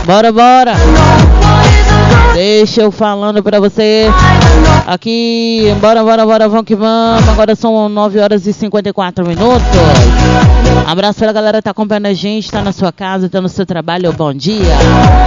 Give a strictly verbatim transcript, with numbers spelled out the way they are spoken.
Bora, bora. Deixa eu falando pra você. Aqui, bora, bora, bora, vamos que vamos. Agora são nove horas e cinquenta e quatro minutos. Abraço pra galera que tá acompanhando a gente, tá na sua casa, tá no seu trabalho. Bom dia.